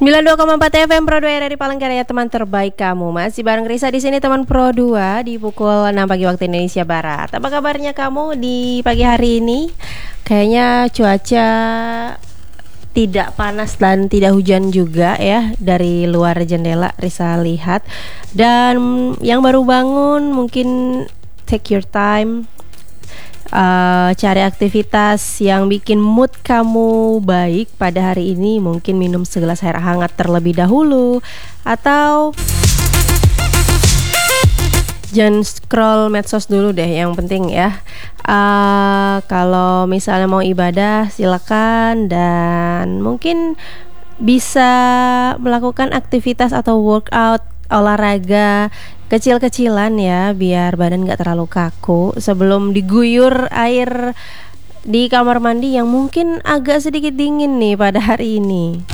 92,4 FM Pro 2 dari Palangkaraya, teman terbaik kamu. Masih bareng Risa di sini, teman Pro 2 di pukul 6 pagi waktu Indonesia Barat. Apa kabarnya kamu di pagi hari ini? Kayaknya cuaca tidak panas dan tidak hujan juga ya. Dari luar jendela Risa lihat. Dan yang baru bangun mungkin take your time, cari aktivitas yang bikin mood kamu baik pada hari ini. Mungkin minum segelas air hangat terlebih dahulu, atau jangan scroll medsos dulu deh, yang penting ya. Kalau misalnya mau ibadah silakan, dan mungkin bisa melakukan aktivitas atau workout, olahraga kecil-kecilan ya, biar badan gak terlalu kaku sebelum diguyur air di kamar mandi yang mungkin agak sedikit dingin nih pada hari ini.